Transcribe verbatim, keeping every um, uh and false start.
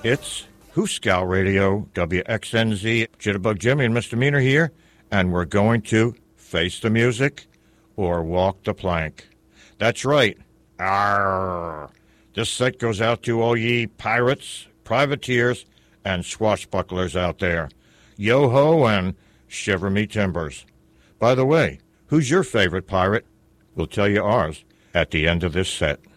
It's Hooskow Radio, W X N Z, Jitterbug Jimmy and Misdemeanor here, and we're going to face the music or walk the plank. That's right. Arrgh. This set goes out to all ye pirates, privateers, and swashbucklers out there. Yo-ho and shiver me timbers. By the way, who's your favorite pirate? We'll tell you ours at the end of this set.